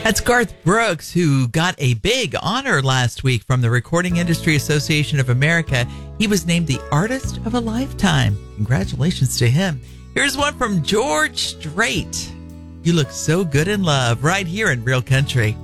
That's Garth Brooks, who got a big honor last week from the Recording Industry Association of America. He was named the Artist of a Lifetime. Congratulations to him. Here's one from George Strait. You Look So Good in Love, right here in Real Country.